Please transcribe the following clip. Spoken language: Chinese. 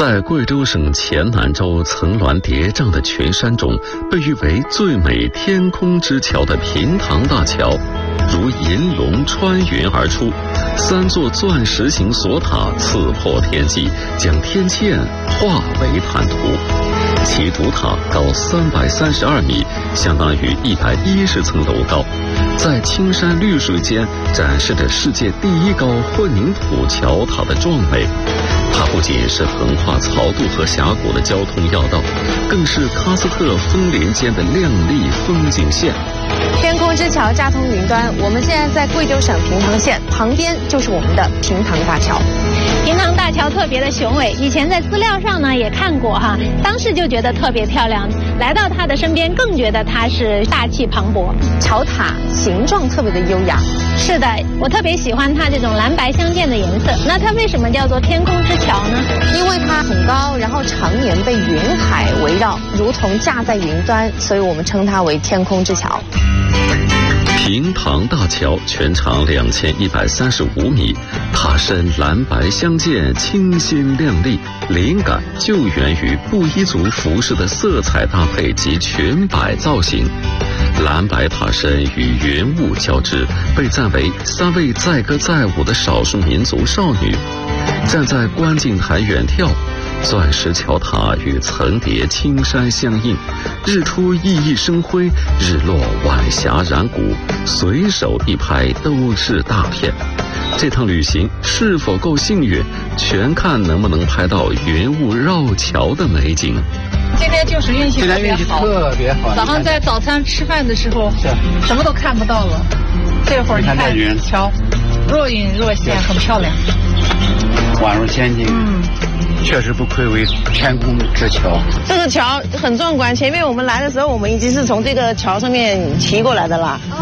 在贵州省黔南州层峦叠嶂的群山中，被誉为最美天空之桥的平塘大桥，如银龙穿云而出，3座钻石形锁塔刺破天际，将天堑化为坦途。其主塔高332米，相当于110层楼高，在青山绿水间展示着世界第1高混凝土桥塔的壮美。它不仅是横跨曹杜和峡谷的交通要道，更是喀斯特枫林间的亮丽风景线。 天空之桥架通云端，我们现在在贵州省平塘县，旁边就是我们的平塘大桥。 平塘大桥特别的雄伟，以前在资料上呢也看过哈，当时就觉得特别漂亮，来到它的身边更觉得它是大气磅礴。 桥塔形状特别的优雅。 是的，我特别喜欢它这种蓝白相间的颜色。那它为什么叫做天空之桥呢？ 因为它很高，然后常年被云海围绕，如同架在云端，所以我们称它为天空之桥。 平塘大桥全长2135米，塔身蓝白相间，清新亮丽，灵感就源于布依族服饰的色彩搭配及裙摆造型。蓝白塔身与云雾交织，被赞为3位载歌载舞的少数民族少女，站在观景台远眺。钻石桥塔与层叠青山相映，日出熠熠生辉，日落晚霞染谷，随手一拍都是大片。这趟旅行是否够幸运，全看能不能拍到云雾绕桥的美景。 今天就是运气特别好，早上在早餐吃饭的时候什么都看不到了，这会儿你看桥若隐若现，很漂亮， 宛如仙境。确实不愧为天空之桥。 这个桥很壮观，前面我们来的时候，我们已经是从这个桥上面骑过来的了。